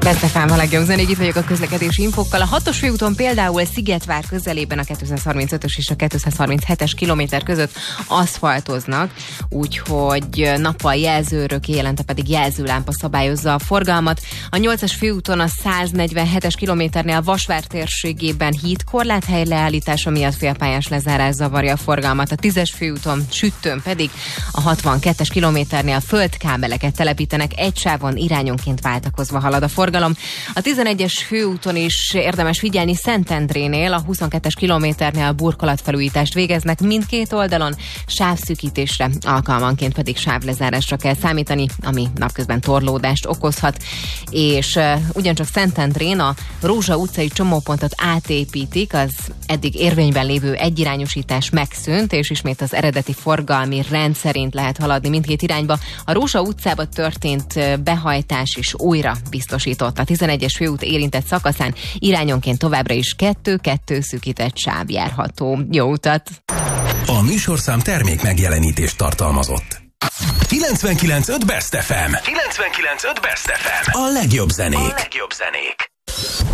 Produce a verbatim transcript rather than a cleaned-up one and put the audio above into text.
Best ef em, a legjobb zenék, itt vagyok a közlekedési infokkal. A hatos főúton például Szigetvár közelében a kétszázharmincötös és a kétszázharminchetes kilométer között aszfaltoznak, úgyhogy nappal jelzőrök, éjjelente pedig jelzőlámpa szabályozza a forgalmat. A nyolcas főúton a száznegyvenhetes kilométernél Vasvár térségében hídkorláthely leállítása miatt félpályás lezárás zavarja a forgalmat. A tízes főúton Süttőn pedig a hatvankettes kilométernél földkábeleket telepítenek, egy sávon irányonként váltakozva halad a forgalom. A tizenegyes főúton is érdemes figyelni, Szentendrénél a huszonkettes kilométernél burkolatfelújítást végeznek mindkét oldalon, sávszűkítésre, alkalmanként pedig sávlezárásra kell számítani, ami napközben torlódást okozhat. És uh, ugyancsak Szentendrén a Rózsa utcai csomópontot átépítik, az eddig érvényben lévő egyirányosítás megszűnt, és ismét az eredeti forgalmi rend szerint lehet haladni mindkét irányba. A Rózsa utcába történt behajtás is újra biztosított. A tizenegyes főút érintett szakaszán irányonként továbbra is kettő-kettő szűkített sáv járható. Jó utat! A műsorszám termék megjelenítést tartalmazott. kilencvenkilenc pont öt Best ef em. kilencvenkilenc pont öt Best ef em. A legjobb zenék. A legjobb zenék.